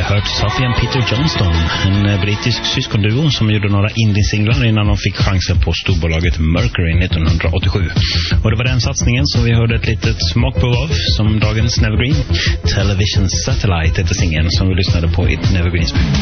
hört Sophie och Peter Johnston, en brittisk syskonduo som gjorde några indie-singlar innan de fick chansen på storbolaget Mercury 1987. Och det var den satsningen som vi hörde ett litet smakprov av som dagens Nevergreen. Television Satellite heter singeln som vi lyssnade på i Nevergreens.